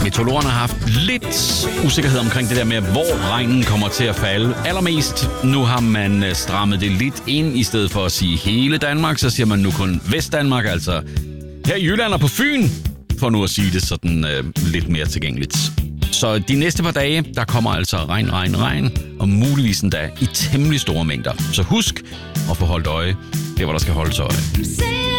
Meteorologerne har haft lidt usikkerhed omkring det der med, hvor regnen kommer til at falde. Allermest nu har man strammet det lidt ind, i stedet for at sige hele Danmark, så siger man nu kun Vestdanmark, altså her i Jylland og på Fyn, for nu at sige det sådan lidt mere tilgængeligt. Så de næste par dage, der kommer altså regn, og muligvis endda i temmelig store mængder. Så husk at få holdt øje, det hvor der skal holdes øje.